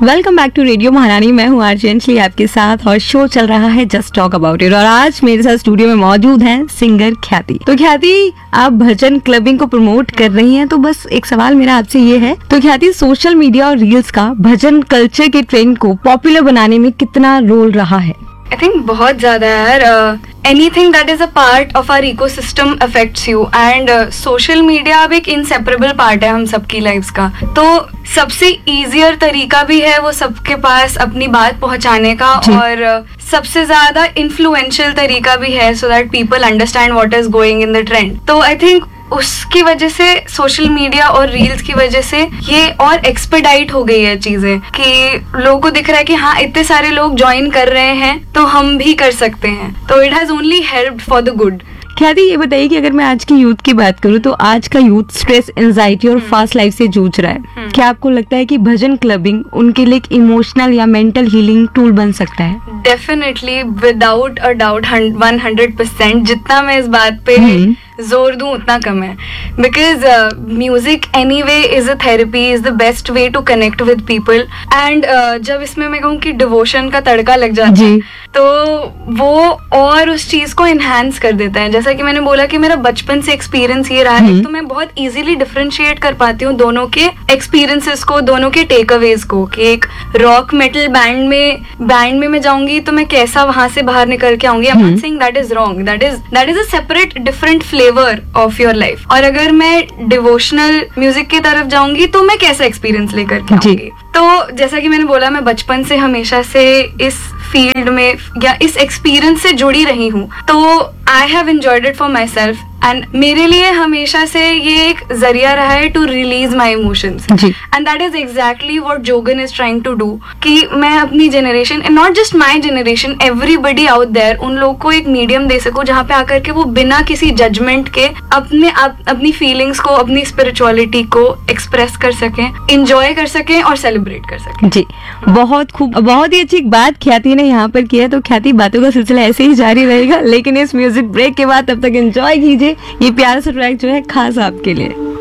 Welcome back to radio महारानी। मैं हूँ आरजे अंजलि आपके साथ और शो चल रहा है जस्ट टॉक अबाउट इट। और आज मेरे साथ स्टूडियो में मौजूद हैं सिंगर ख्याति। तो ख्याति, आप भजन क्लबिंग को प्रमोट कर रही हैं, तो बस एक सवाल मेरा आपसे ये है, तो ख्याति सोशल मीडिया और रील्स का भजन कल्चर के ट्रेंड को पॉपुलर बनाने में कितना रोल रहा है? आई थिंक बहुत ज्यादा यार। Anything that is a part of our ecosystem affects you and social media अब एक इनसेपरेबल पार्ट है हम सबकी लाइफ्स का। तो सबसे इजियर तरीका भी है वो सबके पास अपनी बात पहुंचाने का, और सबसे ज्यादा इन्फ्लुएंशियल तरीका भी है so that people understand what is going in the trend. तो आई थिंक उसकी वजह से, सोशल मीडिया और रील्स की वजह से ये और एक्सपेडाइट हो गई है चीजें, कि लोगों को दिख रहा है कि हाँ इतने सारे लोग ज्वाइन कर रहे हैं तो हम भी कर सकते हैं। तो it has only helped for the good. ख्याति, ये बताइए कि अगर मैं आज की यूथ की बात करूं तो आज का यूथ स्ट्रेस, एंजाइटी और फास्ट लाइफ से जूझ रहा है। क्या आपको लगता है कि भजन क्लबिंग उनके लिए एक इमोशनल या मेंटल हीलिंग टूल बन सकता है? Definitely, without a doubt, 100%। जितना मैं इस बात पे जोर दूं उतना कम है, because music any way is a therapy, is the best way to connect with people. And जब इसमें मैं कहूँ कि डिवोशन का तड़का लग जाता है तो वो और उस चीज को एनहांस कर देता है। जैसा कि मैंने बोला कि मेरा बचपन से एक्सपीरियंस ये रहा है, तो मैं बहुत इजीली डिफरेंशिएट कर पाती हूँ दोनों के एक्सपीरियंसेस को, दोनों के टेक अवेज को, कि एक रॉक मेटल बैंड में मैं जाऊंगी तो मैं कैसा वहां से बाहर निकल के आऊंगी। I am not saying that is wrong, that is a separate different flavour of your life. और अगर मैं डिवोशनल म्यूजिक की तरफ जाऊंगी तो मैं कैसा एक्सपीरियंस लेकर के आऊंगी। तो जैसा कि मैंने बोला, मैं बचपन से हमेशा से इस फील्ड में या इस एक्सपीरियंस से जुड़ी रही हूँ, तो I have enjoyed it for my self. And मेरे लिए हमेशा से ये एक जरिया रहा है to release my emotions, and that is exactly what जोगन is trying to do, कि मैं अपनी generation, and not just my generation, everybody out there, उन लोगों को एक मीडियम दे सकूं जहाँ पे आकर के वो बिना किसी जजमेंट के अपनी फीलिंग्स को, अपनी स्पिरिचुअलिटी को एक्सप्रेस कर सकें, इंजॉय कर सकें और सेलिब्रेट कर सकें। जी, बहुत खूब, बहुत ही अच्छी बात ख्याति ने यहाँ पर किया। तो ख्याति, बातों का सिलसिला ऐसे ही जारी रहेगा, लेकिन इस म्यूजिक ब्रेक के बाद तब तक एंजॉय कीजिए ये प्यारा सा ट्रैक जो है खास आपके लिए।